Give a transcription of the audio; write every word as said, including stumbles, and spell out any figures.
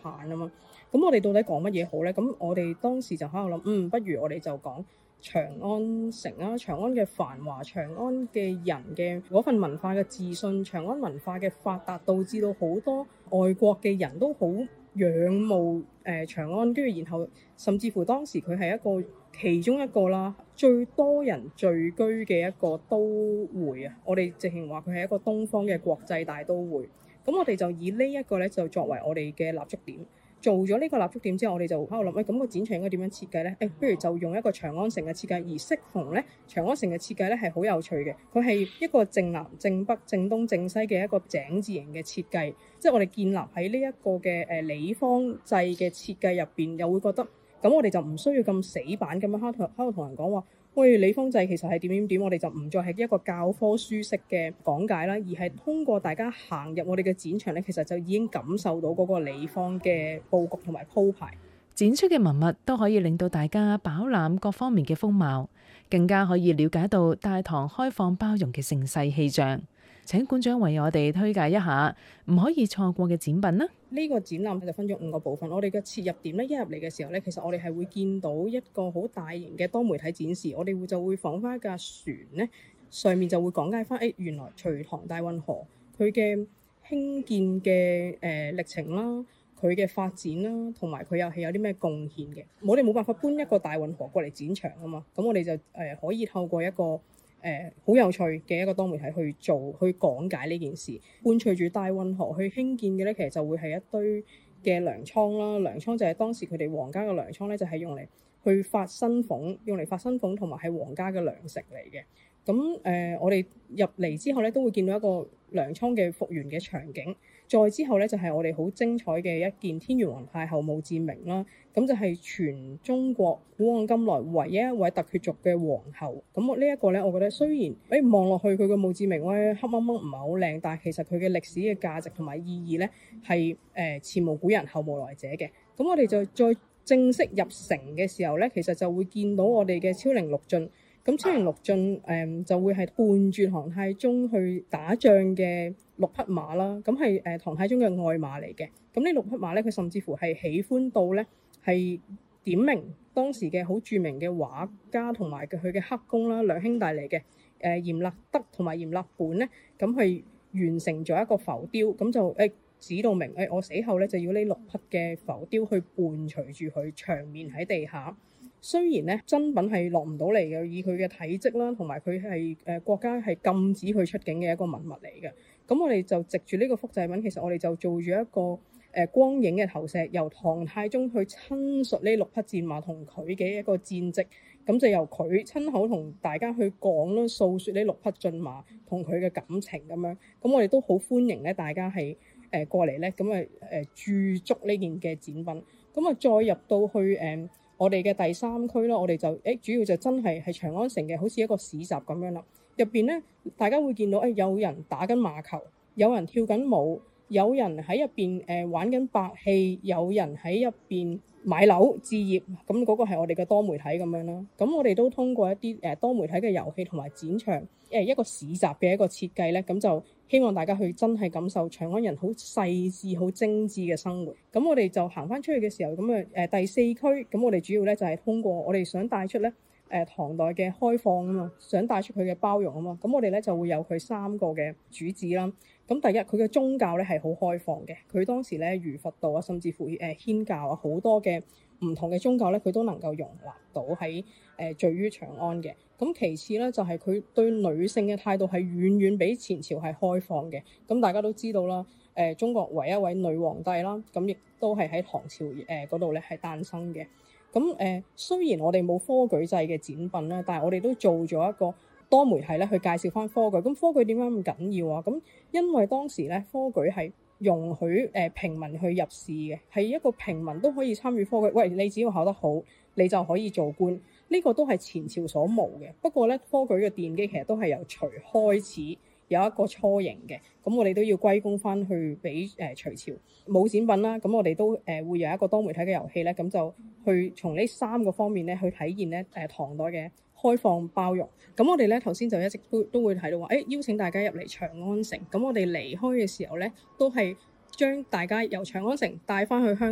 限啊嘛。咁我哋到底講乜嘢好咧？咁我哋當時就喺度諗，嗯，不如我哋就講長安城啊，長安嘅繁華，長安嘅人嘅嗰份文化嘅自信，長安文化嘅發達，導致到好多外國嘅人都好仰慕誒、呃、長安，跟住然後甚至乎當時佢係一個其中一個啦，最多人聚居嘅一個都會啊！我哋直情話佢係一個東方嘅國際大都會。咁我哋就以呢一個咧就作為我哋嘅立足點。做咗呢個立足點之後，我哋就喺度諗，誒、哎、咁、個展場應該點樣設計咧？誒、哎，不如就用一個長安城嘅設計，而適逢咧長安城嘅設計咧係好有趣嘅，佢係一個正南、正北、正東、正西嘅一個井字形嘅設計，即係我哋建立喺呢一個嘅誒李方濟嘅設計入邊，又會覺得咁我哋就唔需要咁死板咁樣喺度喺度同人講話。喂，李方濟其實係點點點，我哋就唔再係一個教科書式嘅講解啦，而係通過大家行入我哋嘅展場咧，其實就已經感受到嗰個李方嘅佈局同埋鋪排。 展出嘅文物都可以令到大家飽覽各方面嘅風貌，更加可以了解到大堂開放包容嘅盛世氣象。請館長為我哋推介一下唔可以錯過嘅展品啦。 呢個展覽就分咗五個部分。我哋嘅切入點咧，一入嚟嘅時候咧，其實我哋係會見到一個好大型嘅多媒體展示。我哋會就會放翻一架船咧，上面就會講解翻，誒、哎、原來隋唐大運河佢嘅興建嘅誒、呃、歷程啦，佢嘅發展啦，同埋佢又係有啲咩貢獻嘅。我哋冇辦法搬一個大運河過嚟展場啊嘛，咁我哋就誒、呃、可以透過一個誒好、呃、有趣嘅一個多媒體去做去講解呢件事。伴隨住大運河去興建嘅咧，其實就會係一堆嘅糧倉啦。糧倉就係當時佢哋皇家嘅糧倉咧，就係、是、用嚟去發薪俸，用嚟發薪俸同埋係皇家嘅糧食嚟嘅。咁誒、呃，我哋入嚟之後咧，都會見到一個糧倉嘅復原嘅場景。再之後咧，就係、是、我哋好精彩嘅一件天元皇太后墓誌銘啦。咁就係全中國古往今來唯一一位突厥族嘅皇后。咁呢一個咧，我覺得雖然誒望落去佢嘅墓誌銘咧黑掹掹唔係好靚，但係其實佢嘅歷史嘅價值同埋意義咧係誒前無古人後無來者嘅。咁我哋就再正式入城嘅時候咧，其實就會見到我哋嘅超靈六進。咁超靈六進誒、嗯、就會係伴住唐太宗去打仗嘅六匹馬啦，咁係誒唐太宗嘅愛馬嚟嘅。咁呢六匹馬咧，佢甚至乎係喜歡到咧係點名當時嘅好著名嘅畫家同埋佢嘅黑工啦，兩兄弟嚟嘅誒嚴立德同埋嚴立本咧，咁去完成咗一個浮雕，咁就誒、欸、指到明誒、欸、我死後咧就要呢六匹嘅浮雕去伴隨住佢長眠喺地下。雖然咧真品係落唔到嚟嘅，以佢嘅體積啦，同埋佢係誒國家係禁止佢出境嘅一個文物嚟嘅。咁我哋就藉住呢個複製品，其實我哋就做咗一個誒、呃、光影嘅投射，由唐太宗去親述呢六匹戰馬同佢嘅一個戰績，咁就由佢親口同大家去講啦，訴説呢六匹駿馬同佢嘅感情咁樣。咁我哋都好歡迎咧，大家係誒、呃、過嚟咧，咁啊誒駐足呢件嘅展品。咁啊再入到去誒。呃我哋嘅第三區啦，我哋就誒、欸、主要就真係係長安城嘅，好似一個市集咁樣啦。入邊咧，大家會見到誒、欸、有人打緊馬球，有人跳緊舞，有人喺入邊誒玩緊白戲，有人喺入邊買樓置業。咁嗰個係我哋嘅多媒體咁樣啦。咁我哋都通過一啲誒多媒體嘅遊戲同埋展場誒一個市集嘅一個設計咧，咁就希望大家去真係感受長安人好細緻、好精緻嘅生活。咁我哋就行翻出去嘅時候，咁啊誒第四區，咁我哋主要咧就係通過我哋想帶出咧誒、呃、唐代嘅開放啊嘛，想帶出佢嘅包容啊嘛。咁我哋咧就會有佢三個嘅主旨啦。咁第一，佢嘅宗教咧係好開放嘅，佢當時咧儒佛道啊，甚至乎誒祆、呃、教啊，好多嘅唔同嘅宗教咧，佢都能夠容納到喺誒聚於長安嘅。咁其次咧，就係、是、佢對女性嘅態度係遠遠比前朝係開放嘅。咁大家都知道啦，誒、呃、中國唯一一位女皇帝啦，咁亦都係喺唐朝誒嗰度咧係誕生嘅。咁誒、呃、雖然我哋冇科舉制嘅展品啦，但係我哋都做咗一個多媒體咧去介紹翻科舉。咁科舉點解咁緊要啊？咁因為當時咧科舉係容許誒、呃、平民去入試嘅，係一個平民都可以參與科舉。喂，你只要考得好，你就可以做官。呢個都係前朝所無嘅。不過咧，科舉嘅奠基其實都係由隋開始有一個雛形嘅。咁我哋都要歸功翻去俾誒隋朝冇展品啦。咁我哋都誒、呃、會有一個多媒體嘅遊戲咧，咁就去從呢三個方面咧去體現咧誒、呃、唐代嘅開放包容。咁我哋咧頭先就一直都都會睇到話，誒、欸、邀請大家入嚟長安城。咁我哋離開嘅時候咧，都係將大家由長安城帶翻去香港。